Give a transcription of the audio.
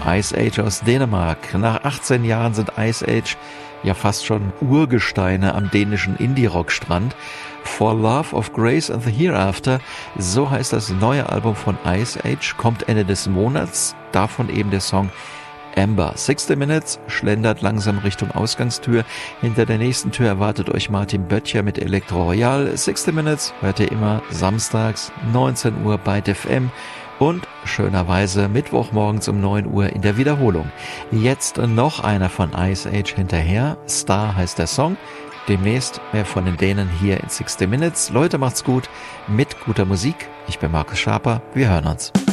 Ice Age aus Dänemark. Nach 18 Jahren sind Ice Age ja fast schon Urgesteine am dänischen Indie-Rock-Strand. For Love of Grace and the Hereafter, so heißt das neue Album von Ice Age, kommt Ende des Monats. Davon eben der Song Amber. 60 Minutes schlendert langsam Richtung Ausgangstür. Hinter der nächsten Tür erwartet euch Martin Böttcher mit Elektro Royal. 60 Minutes hört ihr immer samstags 19 Uhr bei FM und schönerweise Mittwochmorgens um 9 Uhr in der Wiederholung. Jetzt noch einer von Ice Age hinterher. Star heißt der Song. Demnächst mehr von den Dänen hier in 60 Minutes. Leute, macht's gut mit guter Musik. Ich bin Markus Schaper. Wir hören uns.